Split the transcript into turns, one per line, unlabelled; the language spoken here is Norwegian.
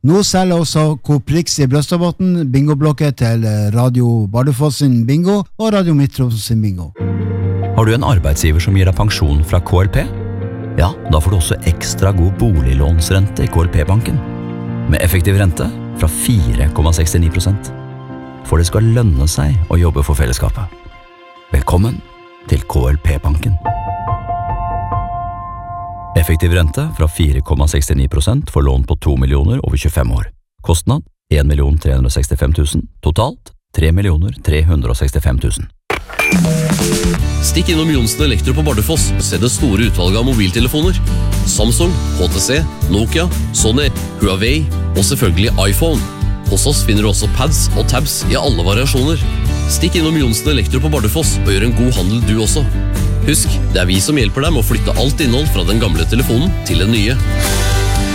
Nå selger også Coop Rix I Brøstadbotn bingoblokker til Radio Bardufoss sin bingo og Radio Midtroms sin bingo.
Har du en arbeidsgiver som gir deg pensjon fra KLP? Ja, da får du også ekstra god boliglånsrente I KLP-banken. Med effektiv rente fra 4,69%. For det skal lønne seg å jobbe for fellesskapet. Velkommen til KLP-banken. Effektiv rente fra 4,69% for lån på 2 millioner over 25 år. Kostnad 1 365 000. Totalt 3 365 000.
Stikk innom Jonsen Elektro på Bardufoss og se det store utvalget av mobiltelefoner. Samsung, HTC, Nokia, Sony, Huawei og selvfølgelig iPhone. Hos oss finner du også pads og tabs I alle variasjoner. Stikk innom Jonsen Elektro på Bardufoss og gjør en god handel du også. Husk, det vi som hjelper deg med å flytte alt innhold fra den gamle telefonen til den nye.